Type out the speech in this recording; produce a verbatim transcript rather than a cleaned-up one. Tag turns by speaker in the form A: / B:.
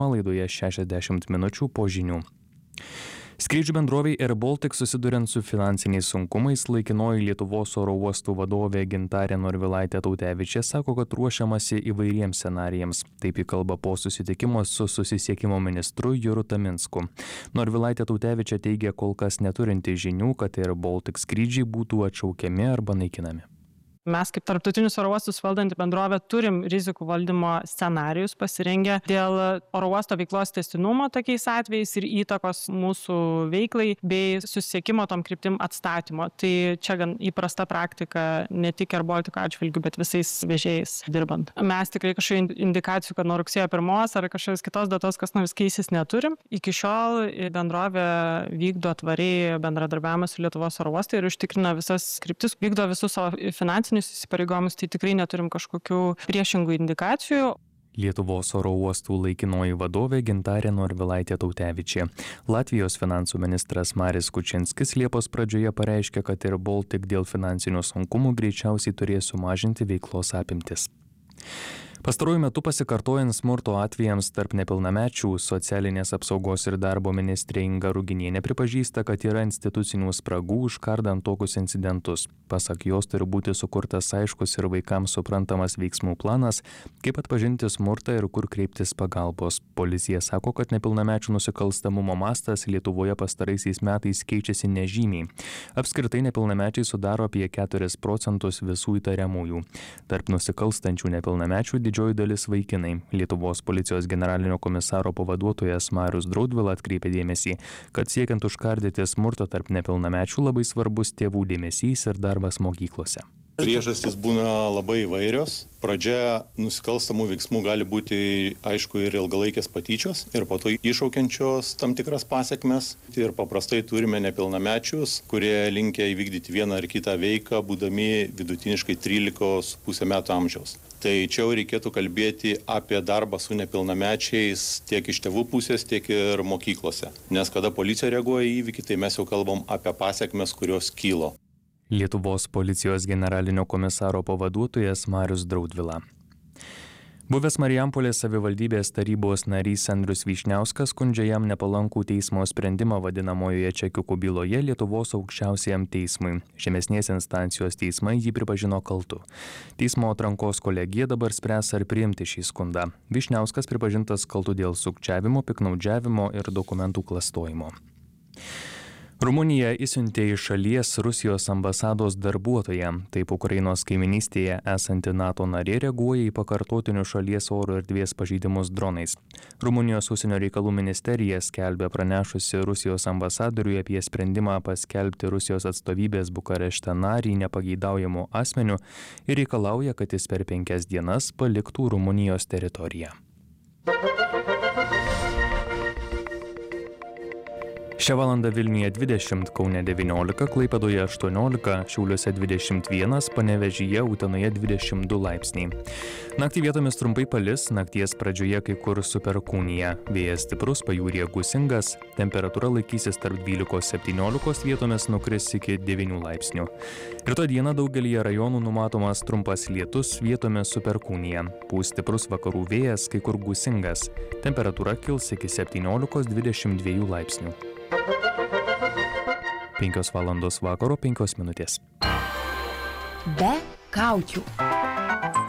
A: Laidoje šešiasdešimt minučių po žinių. Skrydžių bendrovei Air Baltic susiduriant su finansiniais sunkumais, laikinoji Lietuvos oro uostų vadovė Gintarė Norvilaitė Tautevičė sako, kad ruošiamasi įvairiems scenarijams. Taip ji kalba po susitikimo su susisiekimo ministru Juru Taminsku. Norvilaitė Tautevičė teigia kol kas neturinti žinių, kad Air Baltic skrydžiai būtų atšaukiami arba naikinami.
B: Mes kaip tarptautinius oro uostus valdanti bendrovė turim rizikų valdymo scenarijus pasirengę dėl oro uosto veiklos tęstinumo tokiais atvejais ir įtakos mūsų veiklai bei susisiekimo tom kryptim atstatymo. Tai čia gan įprasta praktika ne tik Air Baltic atžvilgiu, bet visais vežėjais dirbant. Mes tikrai kažkokių indikacijų, kad nuo rugsėjo pirmos ar kažkokios kitos datos kas nors keisis neturim. Iki šiol bendrovė vykdo tvariai bendradarbiavimą su Lietuvos oro uostai ir užtikrina visas kryptis, vykdo visus savo finansinius įsipareigojimus, tai tikrai neturim kažkokių priešingų indikacijų.
A: Lietuvos oro uostų laikinoji vadovė Gintarė Norvilaitė Tautevičė. Latvijos finansų ministras Maris Kučinskis Liepos pradžioje pareiškė, kad Air Baltic dėl finansinių sunkumų greičiausiai turės sumažinti veiklos apimtis. Pastaruoju metu pasikartojant smurto atvejams tarp nepilnamečių, socialinės apsaugos ir darbo ministrė Inga Ruginienė pripažįsta, kad yra institucinių spragų užkardant tokius incidentus. Pasak jos turi būti sukurtas aiškus ir vaikams suprantamas veiksmų planas, kaip atpažinti smurtą ir kur kreiptis pagalbos. Policija sako, kad nepilnamečių nusikalstamumo mastas Lietuvoje pastaraisiais metais keičiasi nežymiai. Apskritai nepilnamečiai sudaro apie keturis procentus visų įtariamųjų. Tarp nusikalstančių nepilnamečių didžioji dalis vaikinai. Lietuvos policijos generalinio komisaro pavaduotojas Marius Draudvila atkreipė dėmesį, kad siekiant užkardyti smurto tarp nepilnamečių labai svarbus tėvų dėmesys ir darbas mokyklose.
C: Priežastys būna labai įvairios. Pradžia nusikalstamų veiksmų gali būti, aišku, ir ilgalaikės patyčios ir po to iššaukiančios tam tikras pasiekmes. Ir paprastai turime nepilnamečius, kurie linkę įvykdyti vieną ar kitą veiką, būdami vidutiniškai trylikos su puse metų amžiaus. Tai čia reikėtų kalbėti apie darbą su nepilnamečiais tiek iš tėvų pusės, tiek ir mokyklose. Nes kada policija reaguoja į įvykį, tai mes jau kalbam apie pasiekmes, kurios kilo.
A: Lietuvos policijos generalinio komisaro pavaduotojas Marius Draudvila. Buvęs Marijampolės savivaldybės tarybos narys Andrius Vyšniauskas skundžia jam nepalankų teismo sprendimą vadinamojoje čekiukų byloje Lietuvos aukščiausiajam teismui. Žemesnės instancijos teismai jį pripažino kaltu. Teismo atrankos kolegija dabar spręs, ar priimti šį skundą. Vyšniauskas pripažintas kaltu dėl sukčiavimo, piknaudžiavimo ir dokumentų klastojimo. Rumunija išsiuntė iš šalies Rusijos ambasados darbuotoją. Taip Ukrainos kaiminystėje esanti NATO narė reaguoja į pakartotinius šalies oro erdvės pažeidimus dronais. Rumunijos užsienio reikalų ministerija skelbia pranešusi Rusijos ambasadoriui apie sprendimą paskelbti Rusijos atstovybės Bukarešte narį nepageidaujamų asmenių ir reikalauja, kad jis per penkias dienas paliktų Rumunijos teritoriją. Šią valandą Vilniuje dvidešimt, Kaune devyniolika, Klaipėdoje aštuoniolika, Šiauliuose dvidešimt vienas, Panevėžyje, Utenoje dvidešimt du laipsniai. Naktį vietomis trumpai palis, nakties pradžioje kai kur su perkūnija. Vėjas stiprus, pajūryje gūsingas, temperatūra laikysis tarp dvylikos septyniolikos, vietomis nukris iki devynių laipsnių. Rytoj dieną daugelyje rajonų numatomas trumpas lietus, vietomis su perkūnija. Pūs stiprus vakarų vėjas, kai kur gūsingas. Temperatūra kils iki septyniolikos dvidešimt dviejų laipsnių. penkios valandos vakaro, penkios minutės.
D: Be kaukių.